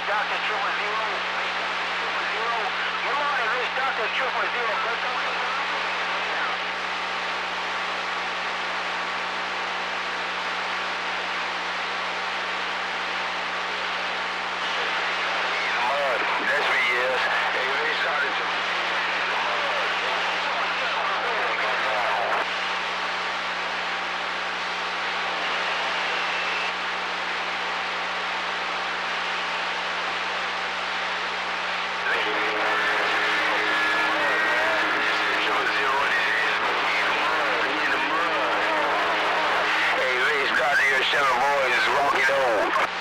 Dr. 000. Good morning, this is Dr. 000. That's me, yes. Hey, they started to... Hey, Ray Scott, your 7 boys, walk it on.